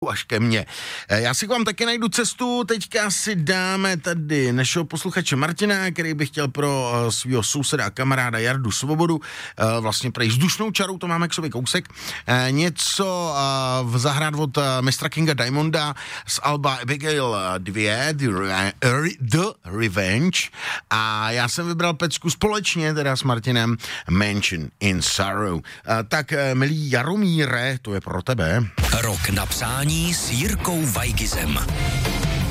až ke mně. Já si k vám taky najdu cestu, teďka si dáme tady našeho posluchače Martina, který by chtěl pro svého souseda a kamaráda Jardu Svobodu, vlastně prej vzdušnou čarou, to máme k sobě kousek, něco zahrát od mistra Kinga Diamonda z alba Abigail 2, The Revenge, a já jsem vybral pecku společně teda s Martinem, Mansion in Sorrow. Tak milý Jaromíre, to je pro tebe. Rok na přání s Jirkou Vajgizem.